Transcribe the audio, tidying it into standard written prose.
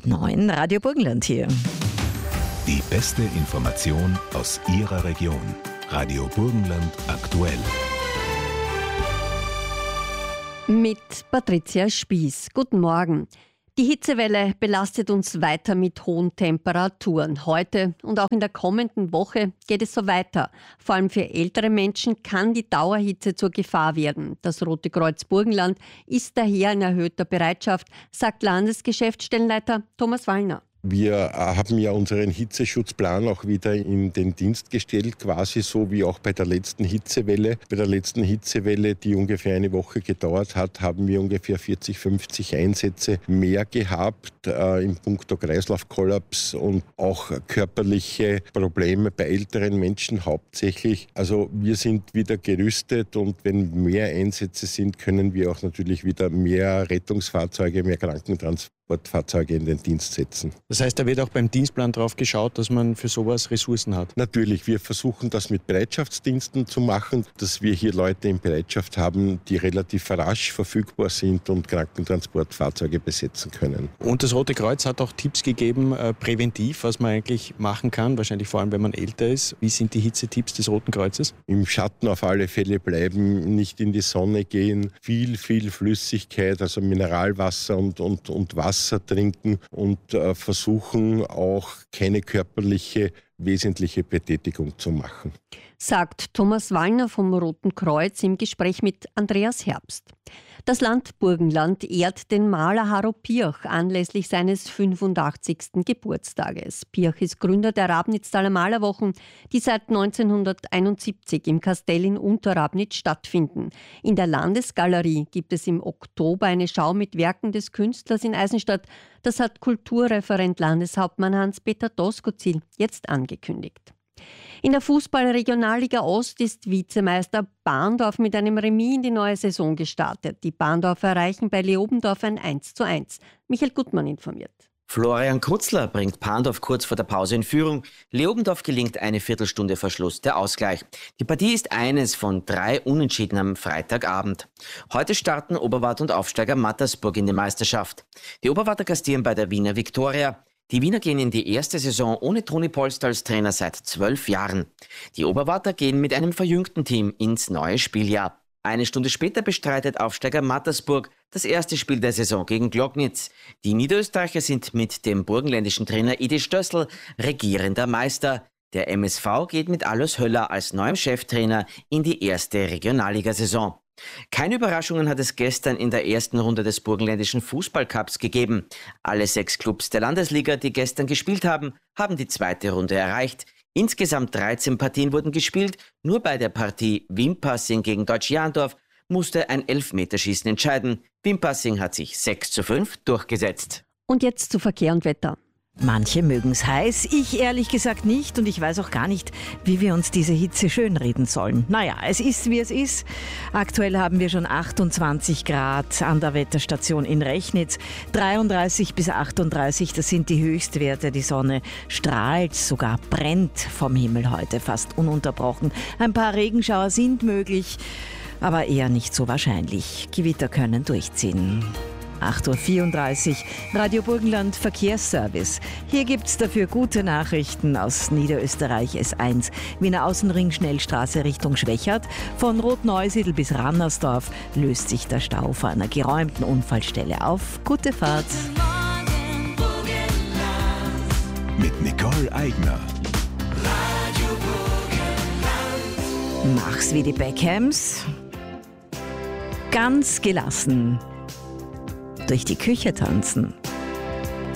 9, Radio Burgenland hier. Die beste Information aus Ihrer Region. Radio Burgenland aktuell. Mit Patricia Spieß. Guten Morgen. Die Hitzewelle belastet uns weiter mit hohen Temperaturen. Heute und auch in der kommenden Woche geht es so weiter. Vor allem für ältere Menschen kann die Dauerhitze zur Gefahr werden. Das Rote Kreuz Burgenland ist daher in erhöhter Bereitschaft, sagt Landesgeschäftsstellenleiter Thomas Wallner. Wir haben ja unseren Hitzeschutzplan auch wieder in den Dienst gestellt, quasi so wie auch bei der letzten Hitzewelle. Bei der letzten Hitzewelle, die ungefähr eine Woche gedauert hat, haben wir ungefähr 40, 50 Einsätze mehr gehabt in puncto Kreislaufkollaps und auch körperliche Probleme bei älteren Menschen hauptsächlich. Also wir sind wieder gerüstet und wenn mehr Einsätze sind, können wir auch natürlich wieder mehr Rettungsfahrzeuge, mehr Krankentransportfahrzeuge in den Dienst setzen. Das heißt, da wird auch beim Dienstplan drauf geschaut, dass man für sowas Ressourcen hat? Natürlich, wir versuchen das mit Bereitschaftsdiensten zu machen, dass wir hier Leute in Bereitschaft haben, die relativ rasch verfügbar sind und Krankentransportfahrzeuge besetzen können. Und das Rote Kreuz hat auch Tipps gegeben, präventiv, was man eigentlich machen kann, wahrscheinlich vor allem, wenn man älter ist. Wie sind die Hitzetipps des Roten Kreuzes? Im Schatten auf alle Fälle bleiben, nicht in die Sonne gehen, viel Flüssigkeit, also Mineralwasser und Wasser trinken und versuchen auch keine körperliche wesentliche Betätigung zu machen. Sagt Thomas Wallner vom Roten Kreuz im Gespräch mit Andreas Herbst. Das Land Burgenland ehrt den Maler Haro Pirch anlässlich seines 85. Geburtstages. Pirch ist Gründer der Rabnitztaler Malerwochen, die seit 1971 im Kastell in Unterrabnitz stattfinden. In der Landesgalerie gibt es im Oktober eine Schau mit Werken des Künstlers in Eisenstadt. Das hat Kulturreferent Landeshauptmann Hans-Peter Doskozil jetzt angekündigt. In der Fußball-Regionalliga Ost ist Vizemeister Bahndorf mit einem Remis in die neue Saison gestartet. Die Bahndorfer erreichen bei Leobendorf ein 1:1. Michael Gutmann informiert. Florian Krutzler bringt Bahndorf kurz vor der Pause in Führung. Leobendorf gelingt eine Viertelstunde vor Schluss der Ausgleich. Die Partie ist eines von 3 Unentschieden am Freitagabend. Heute starten Oberwart und Aufsteiger Mattersburg in die Meisterschaft. Die Oberwarter gastieren bei der Wiener Viktoria. Die Wiener gehen in die erste Saison ohne Toni Polster als Trainer seit 12 Jahren. Die Oberwarter gehen mit einem verjüngten Team ins neue Spieljahr. Eine Stunde später bestreitet Aufsteiger Mattersburg das erste Spiel der Saison gegen Glocknitz. Die Niederösterreicher sind mit dem burgenländischen Trainer Edi Stössel regierender Meister. Der MSV geht mit Alois Höller als neuem Cheftrainer in die erste Regionalligasaison. Keine Überraschungen hat es gestern in der ersten Runde des burgenländischen Fußballcups gegeben. Alle 6 Clubs der Landesliga, die gestern gespielt haben, haben die zweite Runde erreicht. Insgesamt 13 Partien wurden gespielt. Nur bei der Partie Wimpassing gegen Deutsch Jahndorf musste ein Elfmeterschießen entscheiden. Wimpassing hat sich 6:5 durchgesetzt. Und jetzt zu Verkehr und Wetter. Manche mögen's heiß, ich ehrlich gesagt nicht und ich weiß auch gar nicht, wie wir uns diese Hitze schönreden sollen. Naja, es ist wie es ist. Aktuell haben wir schon 28 Grad an der Wetterstation in Rechnitz, 33 bis 38, das sind die Höchstwerte. Die Sonne strahlt, sogar brennt vom Himmel heute fast ununterbrochen. Ein paar Regenschauer sind möglich, aber eher nicht so wahrscheinlich. Gewitter können durchziehen. 8:34 Uhr, Radio Burgenland Verkehrsservice. Hier gibt's dafür gute Nachrichten aus Niederösterreich S1. Wiener Außenring Schnellstraße Richtung Schwechat. Von Rotneusiedl bis Rannersdorf löst sich der Stau vor einer geräumten Unfallstelle auf. Gute Fahrt. Mit Nicole Eigner. Mach's wie die Beckhams. Ganz gelassen durch die Küche tanzen.